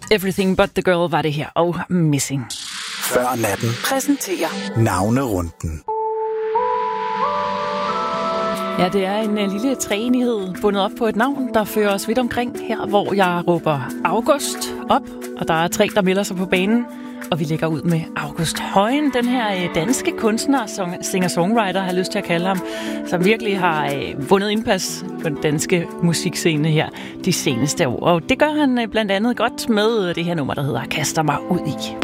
Everything But The Girl var det her, og Missing. Før natten Præsenterer navnerunden. Ja, det er en lille treenighed bundet op på et navn, der fører os vidt omkring her, hvor jeg råber August op, og der er 3, der melder sig på banen, og vi lægger ud med August Højen, den her danske kunstner, singer-songwriter, har lyst til at kalde ham, som virkelig har vundet indpas på den danske musikscene her de seneste år. Og det gør han blandt andet godt med det her nummer, der hedder Kaster mig ud i.